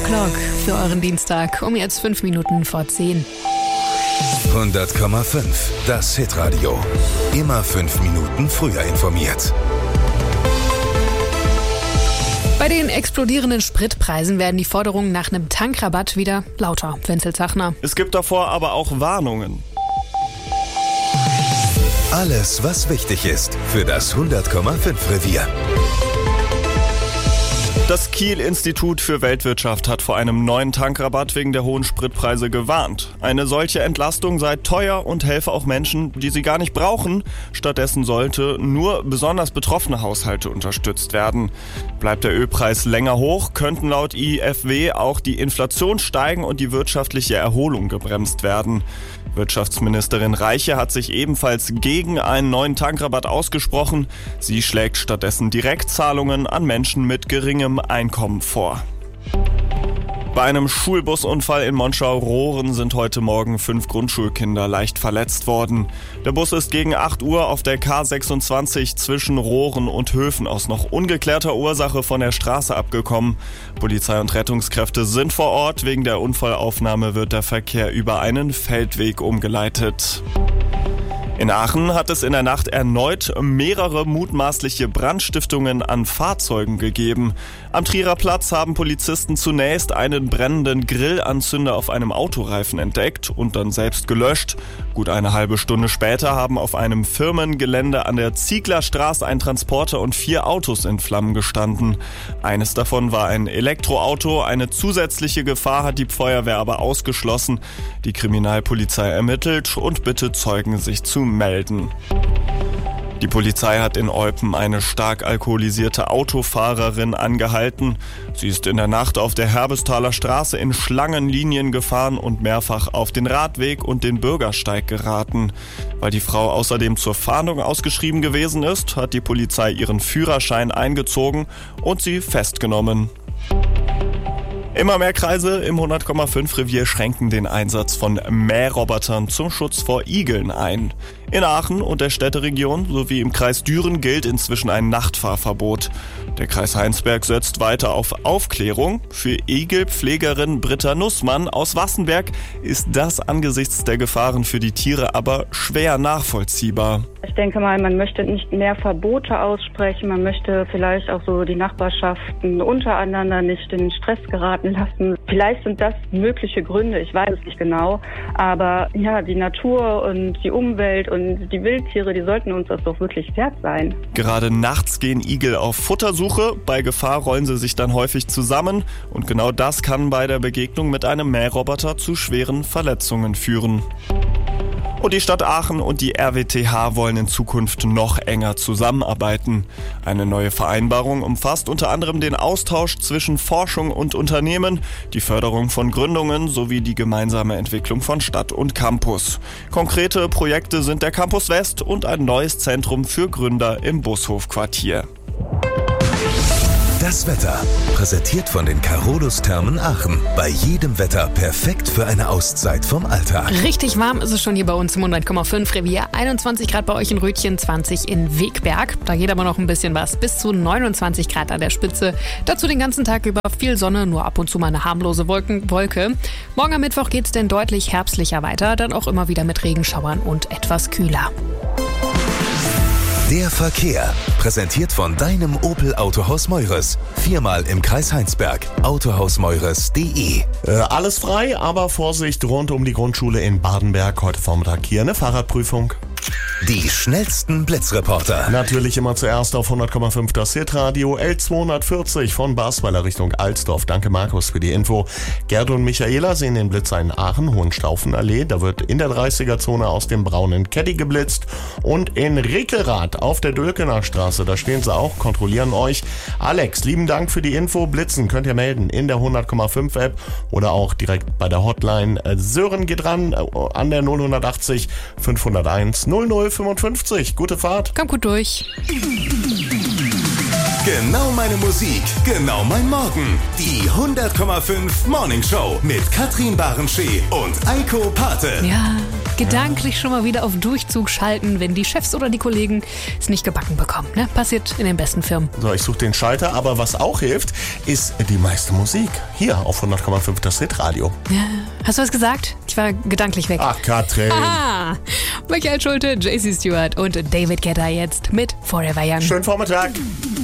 O'Clock für euren Dienstag um jetzt 5 Minuten vor 10. 100,5, das Hitradio. Immer 5 Minuten früher informiert. Bei den explodierenden Spritpreisen werden die Forderungen nach einem Tankrabatt wieder lauter. Wenzel Zachner. Es gibt davor aber auch Warnungen. Alles, was wichtig ist für das 100,5 Revier. Das Kiel-Institut für Weltwirtschaft hat vor einem neuen Tankrabatt wegen der hohen Spritpreise gewarnt. Eine solche Entlastung sei teuer und helfe auch Menschen, die sie gar nicht brauchen. Stattdessen sollte nur besonders betroffene Haushalte unterstützt werden. Bleibt der Ölpreis länger hoch, könnten laut IFW auch die Inflation steigen und die wirtschaftliche Erholung gebremst werden. Wirtschaftsministerin Reiche hat sich ebenfalls gegen einen neuen Tankrabatt ausgesprochen. Sie schlägt stattdessen Direktzahlungen an Menschen mit geringem Einkommen vor. Bei einem Schulbusunfall in Monschau-Rohren sind heute Morgen 5 Grundschulkinder leicht verletzt worden. Der Bus ist gegen 8 Uhr auf der K26 zwischen Rohren und Höfen aus noch ungeklärter Ursache von der Straße abgekommen. Polizei und Rettungskräfte sind vor Ort. Wegen der Unfallaufnahme wird der Verkehr über einen Feldweg umgeleitet. In Aachen hat es in der Nacht erneut mehrere mutmaßliche Brandstiftungen an Fahrzeugen gegeben. Am Trierer Platz haben Polizisten zunächst einen brennenden Grillanzünder auf einem Autoreifen entdeckt und dann selbst gelöscht. Gut eine halbe Stunde später haben auf einem Firmengelände an der Zieglerstraße ein Transporter und 4 Autos in Flammen gestanden. Eines davon war ein Elektroauto. Eine zusätzliche Gefahr hat die Feuerwehr aber ausgeschlossen. Die Kriminalpolizei ermittelt und bittet Zeugen, sich zu melden. Die Polizei hat in Eupen eine stark alkoholisierte Autofahrerin angehalten. Sie ist in der Nacht auf der Herbestaler Straße in Schlangenlinien gefahren und mehrfach auf den Radweg und den Bürgersteig geraten. Weil die Frau außerdem zur Fahndung ausgeschrieben gewesen ist, hat die Polizei ihren Führerschein eingezogen und sie festgenommen. Immer mehr Kreise im 100,5 Revier schränken den Einsatz von Mährobotern zum Schutz vor Igeln ein. In Aachen und der Städteregion sowie im Kreis Düren gilt inzwischen ein Nachtfahrverbot. Der Kreis Heinsberg setzt weiter auf Aufklärung. Für Igelpflegerin Britta Nussmann aus Wassenberg ist das angesichts der Gefahren für die Tiere aber schwer nachvollziehbar. Ich denke mal, man möchte nicht mehr Verbote aussprechen, man möchte vielleicht auch so die Nachbarschaften untereinander nicht in Stress geraten lassen. Vielleicht sind das mögliche Gründe, ich weiß es nicht genau, aber ja, die Natur und die Umwelt und die Wildtiere, die sollten uns das doch wirklich wert sein. Gerade nachts gehen Igel auf Futtersuche, bei Gefahr rollen sie sich dann häufig zusammen und genau das kann bei der Begegnung mit einem Mähroboter zu schweren Verletzungen führen. Und die Stadt Aachen und die RWTH wollen in Zukunft noch enger zusammenarbeiten. Eine neue Vereinbarung umfasst unter anderem den Austausch zwischen Forschung und Unternehmen, die Förderung von Gründungen sowie die gemeinsame Entwicklung von Stadt und Campus. Konkrete Projekte sind der Campus West und ein neues Zentrum für Gründer im Bushofquartier. Das Wetter, präsentiert von den Carolus-Thermen Aachen. Bei jedem Wetter perfekt für eine Auszeit vom Alltag. Richtig warm ist es schon hier bei uns im 100,5 Revier. 21 Grad bei euch in Rötchen, 20 in Wegberg. Da geht aber noch ein bisschen was. Bis zu 29 Grad an der Spitze. Dazu den ganzen Tag über viel Sonne, nur ab und zu mal eine harmlose Wolke. Morgen am Mittwoch geht's denn deutlich herbstlicher weiter. Dann auch immer wieder mit Regenschauern und etwas kühler. Der Verkehr, präsentiert von deinem Opel Autohaus Meures. 4-mal im Kreis Heinsberg. Autohausmeures.de. Alles frei, aber Vorsicht rund um die Grundschule in Badenberg. Heute Vormittag hier eine Fahrradprüfung. Die schnellsten Blitzreporter. Natürlich immer zuerst auf 100,5 das Hitradio. L240 von Basweiler Richtung Alsdorf. Danke Markus für die Info. Gerd und Michaela sehen den Blitzer in Aachen, Hohenstaufenallee. Da wird in der 30er-Zone aus dem braunen Caddy geblitzt. Und in Rickelrath auf der Dölkener Straße, da stehen sie auch, kontrollieren euch. Alex, lieben Dank für die Info. Blitzen könnt ihr melden in der 100,5 App oder auch direkt bei der Hotline. Sören geht ran an der 0180 501 0055. Gute Fahrt. Kommt gut durch. Genau meine Musik, genau mein Morgen. Die 100,5 Morning Show mit Katrin Barenschee und Eiko Pate. Ja, gedanklich schon mal wieder auf Durchzug schalten, wenn die Chefs oder die Kollegen es nicht gebacken bekommen. Ne? Passiert in den besten Firmen. So, ich suche den Schalter, aber was auch hilft, ist die meiste Musik. Hier auf 100,5 das Hitradio. Ja. Hast du was gesagt? Ich war gedanklich weg. Ach, Katrin. Ah, Michael Schulte, JC Stewart und David Guetta jetzt mit Forever Young. Schönen Vormittag.